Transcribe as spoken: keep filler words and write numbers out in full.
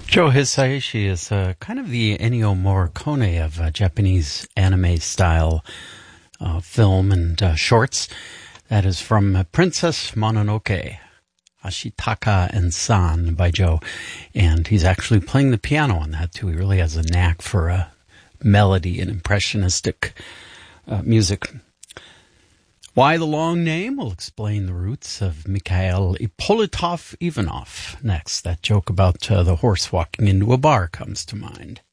Joe Hisaishi is uh, kind of the Ennio Morricone of uh, Japanese anime-style uh, film and uh, shorts. That is from uh, Princess Mononoke, Ashitaka and San by Joe. And he's actually playing the piano on that, too. He really has a knack for uh, melody and impressionistic uh, music. Why the long name? We'll explain the roots of Mikhail Ippolitov Ivanov next. That joke about uh, the horse walking into a bar comes to mind.